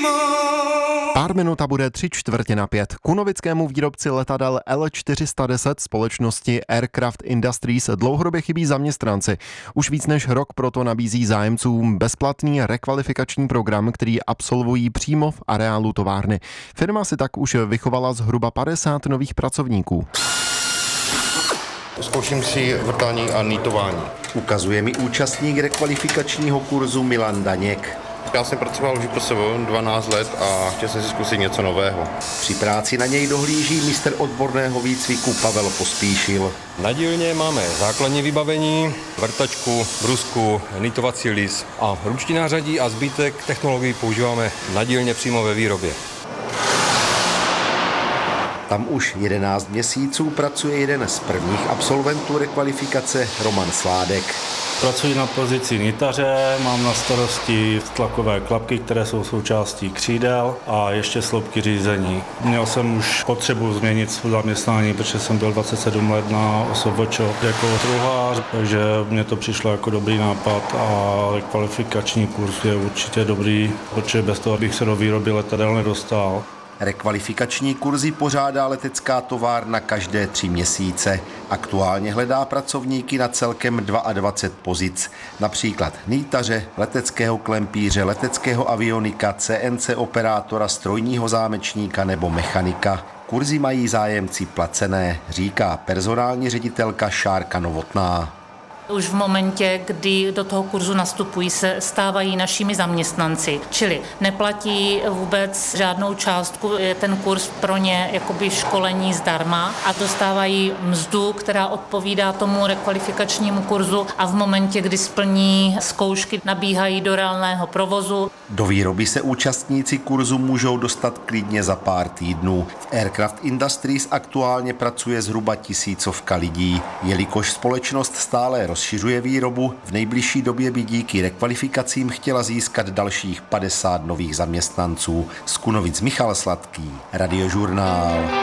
Pár minut a bude 3:45. Kunovickému výrobci letadel L410 společnosti Aircraft Industries dlouhodobě chybí zaměstnanci. Už víc než rok proto nabízí zájemcům bezplatný rekvalifikační program, který absolvují přímo v areálu továrny. Firma si tak už vychovala zhruba 50 nových pracovníků. Zkouším si vrtání a nýtování. Ukazuje mi účastník rekvalifikačního kurzu Milan Daněk. Já jsem pracoval v ŽPSV 12 let a chtěl jsem si zkusit něco nového. Při práci na něj dohlíží mistr odborného výcviku Pavel Pospíšil. Na dílně máme základní vybavení, vrtačku, brusku, nýtovací lis a ruční nářadí a zbytek technologií používáme na dílně přímo ve výrobě. Tam už 11 měsíců pracuje jeden z prvních absolventů rekvalifikace, Roman Sládek. Pracuji na pozici nitaře, mám na starosti tlakové klapky, které jsou součástí křídel a ještě sloupky řízení. Měl jsem už potřebu změnit své zaměstnání, protože jsem byl 27 let na OSVČ jako truhlář, takže mně to přišlo jako dobrý nápad a rekvalifikační kurz je určitě dobrý, protože bez toho bych se do výroby letadel nedostal. Rekvalifikační kurzy pořádá letecká továrna každé 3 měsíce. Aktuálně hledá pracovníky na celkem 22 pozic. Například nýtaře, leteckého klempíře, leteckého avionika, CNC operátora, strojního zámečníka nebo mechanika. Kurzy mají zájemci placené, říká personální ředitelka Šárka Novotná. Už v momentě, kdy do toho kurzu nastupují, se stávají našimi zaměstnanci, čili neplatí vůbec žádnou částku, je ten kurz pro ně jakoby školení zdarma a dostávají mzdu, která odpovídá tomu rekvalifikačnímu kurzu a v momentě, kdy splní zkoušky, nabíhají do reálného provozu. Do výroby se účastníci kurzu můžou dostat klidně za pár týdnů. V Aircraft Industries aktuálně pracuje zhruba 1000 lidí. Jelikož společnost stále rozšiřuje výrobu, v nejbližší době by díky rekvalifikacím chtěla získat dalších 50 nových zaměstnanců. Z Kunovic Michal Sladký, Radiožurnál.